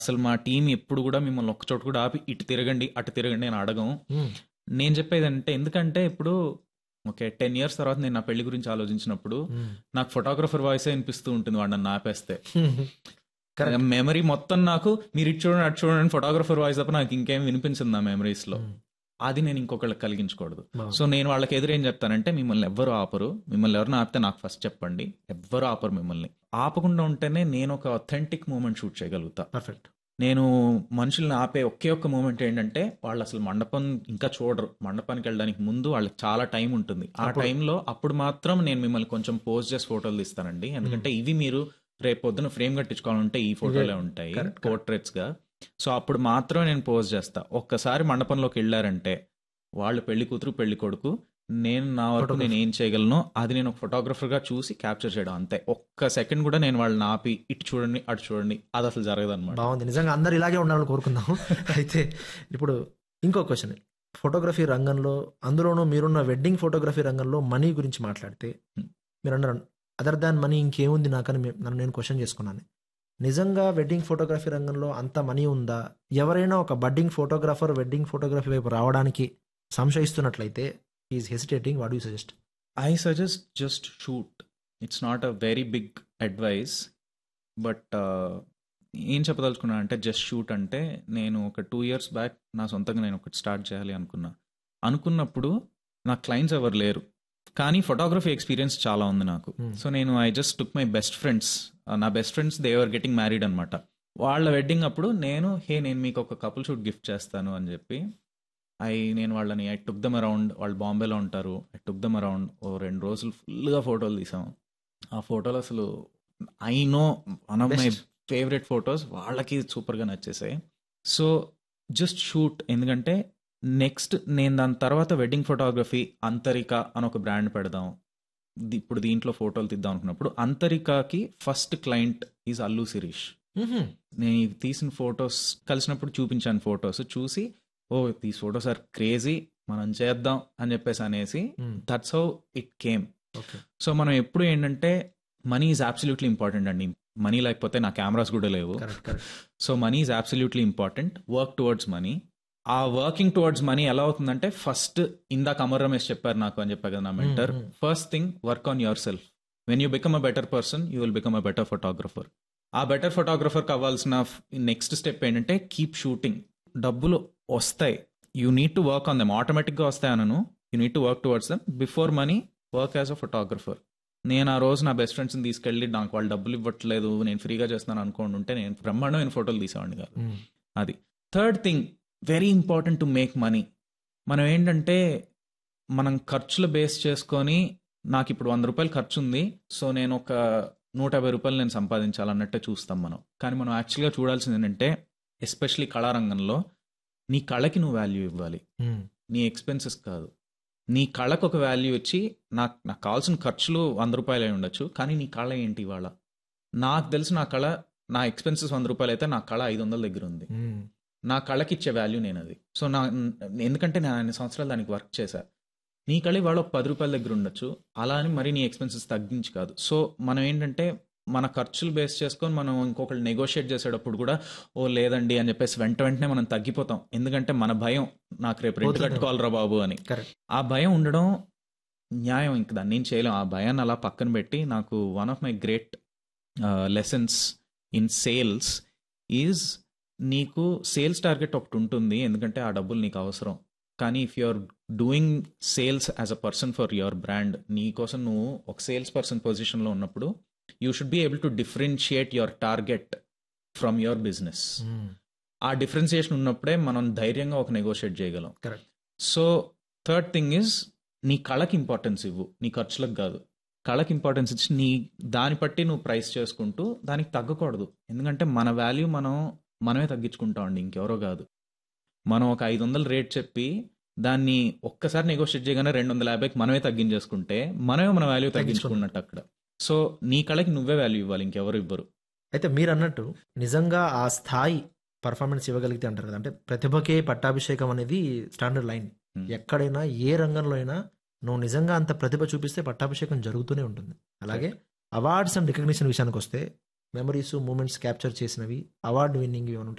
అసలు మా టీం ఎప్పుడు కూడా మిమ్మల్ని ఒక్క చోట కూడా ఆపి ఇటు తిరగండి అటు తిరగండి అని అడగం. నేను చెప్పేది అంటే ఎందుకంటే ఇప్పుడు ఓకే 10 years తర్వాత నేను నా పెళ్లి గురించి ఆలోచించినప్పుడు నాకు ఫోటోగ్రఫర్ వాయిసే వినిపిస్తూ ఉంటుంది వాడు నన్ను ఆపేస్తే. మెమరీ మొత్తం నాకు మీరు ఇటు చూడండి అటు చూడండి ఫోటోగ్రఫర్ వాయిస్ తప్ప నాకు ఇంకేం వినిపించింది నా మెమరీస్ లో. అది నేను ఇంకొకళ్ళకి కలిగించకూడదు. సో నేను వాళ్ళకి ఎదురేం చెప్తానంటే మిమ్మల్ని ఎవ్వరు ఆపరు, మిమ్మల్ని ఎవరిని ఆపితే నాకు ఫస్ట్ చెప్పండి, ఎవ్వరు ఆపరు మిమ్మల్ని. ఆపకుండా ఉంటేనే నేను ఒక అథెంటిక్ మూమెంట్ షూట్ చేయగలుగుతా. పర్ఫెక్ట్. నేను మనుషుల్ని ఆపే ఒకే ఒక్క మూమెంట్ ఏంటంటే వాళ్ళు అసలు మండపం ఇంకా చూడరు, మండపానికి వెళ్ళడానికి ముందు వాళ్ళకి చాలా టైం ఉంటుంది. ఆ టైంలో అప్పుడు మాత్రం నేను మిమ్మల్ని కొంచెం పోజ్ చేసి ఫోటోలు తీస్తానండి. ఎందుకంటే ఇవి మీరు రేపు పొద్దున ఫ్రేమ్ కట్టించుకోవాలంటే ఈ ఫోటోలే ఉంటాయి పోర్ట్రేట్స్ గా. సో అప్పుడు మాత్రం నేను పోజ్ చేస్తా. ఒక్కసారి మండపంలోకి వెళ్ళారంటే వాళ్ళు పెళ్లి కూతురు పెళ్లి కొడుకు, నేను నా వరకు నేను ఏం చేయగలను అది నేను ఒక ఫోటోగ్రఫర్ గా చూసి క్యాప్చర్ చేయడం అంతే. ఒక్క సెకండ్ కూడా నేను వాళ్ళని ఆపి ఇటు చూడండి అటు చూడండి అది అసలు జరగదు అనమాట. బాగుంది, నిజంగా అందరు ఇలాగే ఉండాలని కోరుకుందాం. అయితే ఇప్పుడు ఇంకో క్వశ్చన్, ఫోటోగ్రఫీ రంగంలో అందులోనూ మీరున్న వెడ్డింగ్ ఫోటోగ్రఫీ రంగంలో మనీ గురించి మాట్లాడితే మీరు అన్నారు అదర్ దాన్ మనీ ఇంకేముంది నాకని నన్ను నేను క్వశ్చన్ చేసుకున్నాను. నిజంగా వెడ్డింగ్ ఫోటోగ్రఫీ రంగంలో అంత మనీ ఉందా? ఎవరైనా ఒక బడ్డింగ్ ఫోటోగ్రాఫర్ వెడ్డింగ్ ఫోటోగ్రఫీ వైపు రావడానికి సంశయిస్తున్నట్లయితే is hesitating, what you suggest? I suggest just shoot. It's not a very big advice, but ఏం చెప్పదలుచుకున్నా అంటే జస్ట్ షూట్ అంటే నేను ఒక 2 years బ్యాక్ నా సొంతంగా నేను ఒకటి స్టార్ట్ చేయాలి అనుకున్నప్పుడు నాకు క్లయింట్స్ ఎవరు లేరు, కానీ ఫోటోగ్రఫీ ఎక్స్పీరియన్స్ చాలా ఉంది నాకు. సో నేను I just took my best friends, నా best friends they are getting married అనమాట. వాళ్ళ వెడ్డింగ్ అప్పుడు నేను మీకు ఒక కపుల్ షూట్ గిఫ్ట్ చేస్తాను అని చెప్పి నేను వాళ్ళని ఐ టుక్ దమ్ అరౌండ్, వాళ్ళు బాంబేలో ఉంటారు, ఐ టుక్ దమ్ అరౌండ్. 2 రోజులు ఫుల్గా ఫోటోలు తీసాం. ఆ ఫోటోలు అసలు I know one of my favourite photos, వాళ్ళకి సూపర్గా నచ్చేసాయి. So just shoot. ఎందుకంటే నెక్స్ట్ నేను దాని తర్వాత వెడ్డింగ్ ఫోటోగ్రఫీ అంతరిక అని ఒక బ్రాండ్ పెడదాం, ఇప్పుడు దీంట్లో ఫోటోలు తీద్దాం అనుకున్నప్పుడు అంతరికకి first client is Allu Sirish. నేను తీసిన ఫొటోస్ కలిసినప్పుడు చూపించాను, ఫొటోస్ చూసి ఓ దీస్ ఫొటోస్ ఆర్ క్రేజీ, మనం చేద్దాం అని చెప్పేసి అనేసి that's how it came. So మనం ఎప్పుడు ఏంటంటే మనీ ఈజ్ అబ్సల్యూట్లీ ఇంపార్టెంట్ అండి. మనీ లేకపోతే నా కెమెరాస్ కూడా లేవు. So money is absolutely important. Work towards money. ఆ వర్కింగ్ టువర్డ్స్ మనీ ఎలా అవుతుందంటే ఫస్ట్ ఇందాక అమర్ రమేష్ చెప్పారు నాకు అని చెప్పారు కదా నా mentor, first thing work on your self. When you become a better person you will become a better photographer. ఆ బెటర్ ఫోటోగ్రఫర్ కావాల్సిన నెక్స్ట్ స్టెప్ ఏంటంటే కీప్ షూటింగ్. డబ్బులు వస్తాయి, you need to work on them. ఆటోమేటిక్గా వస్తాయి అనను, you need to work towards them. Before money work as a photographer. నేను ఆ రోజు నా బెస్ట్ ఫ్రెండ్స్ని తీసుకెళ్ళి నాకు వాళ్ళు డబ్బులు ఇవ్వట్లేదు నేను ఫ్రీగా చేస్తున్నాను అనుకోండి ఉంటే నేను బ్రహ్మాండమైన ఫోటోలు తీసేవాడిని కాదు. అది third thing, very important to make money. మనం ఏంటంటే మనం ఖర్చులు బేస్ చేసుకొని నాకు ఇప్పుడు 100 రూపాయలు ఖర్చు ఉంది, సో నేను ఒక 150 రూపాయలు నేను సంపాదించాలన్నట్టే చూస్తాం మనం. కానీ మనం యాక్చువల్గా చూడాల్సింది ఏంటంటే ఎస్పెషలీ కళారంగంలో నీ కళకి నువ్వు వాల్యూ ఇవ్వాలి, నీ ఎక్స్పెన్సెస్ కాదు. నీ కళకు ఒక వాల్యూ ఇచ్చి నాకు కావాల్సిన ఖర్చులు 100 రూపాయలు అయి ఉండొచ్చు, కానీ నీ కళ ఏంటి ఇవాళ? నాకు తెలిసి నా కళ, నా ఎక్స్పెన్సెస్ 100 రూపాయలు అయితే నా కళ 500 దగ్గర ఉంది. నా కళకి ఇచ్చే వాల్యూ నేను అది. సో ఎందుకంటే నేను అన్ని సంవత్సరాలు దానికి వర్క్ చేశా. నీ కళ ఇవాళ ఒక 10 రూపాయల దగ్గర ఉండొచ్చు, అలా అని మరి నీ ఎక్స్పెన్సెస్ తగ్గించి కాదు. సో మనం ఏంటంటే మన ఖర్చులు బేస్ చేసుకొని మనం ఇంకొకళ్ళు నెగోషియేట్ చేసేటప్పుడు కూడా ఓ లేదండి అని చెప్పేసి వెంటనే మనం తగ్గిపోతాం. ఎందుకంటే మన భయం, నాకు రేపు రెంట్ కట్టుకోవాలరా బాబు అని. ఆ భయం ఉండడం న్యాయం, ఇంక దాన్ని ఏం చేయలేం. ఆ భయాన్ని అలా పక్కన పెట్టి నాకు one of my great lessons in sales is నీకు సేల్స్ టార్గెట్ ఒకటి ఉంటుంది, ఎందుకంటే ఆ డబ్బులు నీకు అవసరం. కానీ if you are doing sales as a person for your brand, నీ కోసం నువ్వు ఒక సేల్స్ పర్సన్ పొజిషన్లో ఉన్నప్పుడు you should be able to differentiate your target from your business. ఆ డిఫరెన్షియేషన్ ఉన్నప్పుడే మనం ధైర్యంగా ఒక నెగోషియేట్ చేయగలం. సో థర్డ్ థింగ్ ఈజ్ నీ కళకి ఇంపార్టెన్స్ ఇవ్వు, నీ ఖర్చులకు కాదు. కళకి ఇంపార్టెన్స్ ఇచ్చి దాన్ని బట్టి నువ్వు ప్రైస్ చేసుకుంటూ దానికి తగ్గకూడదు. ఎందుకంటే మన వాల్యూ మనమే తగ్గించుకుంటామండి, ఇంకెవరో కాదు. మనం ఒక 500 రేట్ చెప్పి దాన్ని ఒక్కసారి నెగోషియేట్ చేయగానే 250కి మనమే తగ్గించేసుకుంటే మనమే మన వాల్యూ తగ్గించుకున్నట్టు అక్కడ. సో నీ కళకి నువ్వే వాల్యూ ఇవ్వాలి, ఇంకెవరు ఇవ్వరు. అయితే మీరు అన్నట్టు నిజంగా ఆ స్థాయి పర్ఫార్మెన్స్ ఇవ్వగలిగితే అంటారు కదా, అంటే ప్రతిభకే పట్టాభిషేకం అనేది స్టాండర్డ్ లైన్. ఎక్కడైనా ఏ రంగంలో అయినా నువ్వు నిజంగా అంత ప్రతిభ చూపిస్తే పట్టాభిషేకం జరుగుతూనే ఉంటుంది. అలాగే అవార్డ్స్ అండ్ రికగ్నిషన్ విషయానికి వస్తే మెమరీస్ మూమెంట్స్ క్యాప్చర్ చేసినవి అవార్డు విన్నింగ్ ఏమైనా